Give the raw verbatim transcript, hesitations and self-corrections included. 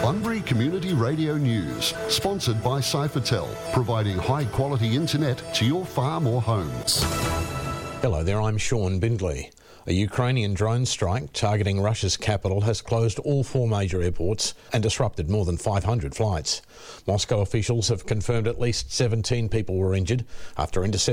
Bunbury Community Radio News, sponsored by Cyphertel, providing high-quality internet to your farm or homes. Hello there, I'm Sean Bindley. A Ukrainian drone strike targeting Russia's capital has closed all four major airports and disrupted more than five hundred flights. Moscow officials have confirmed at least seventeen people were injured after intercepting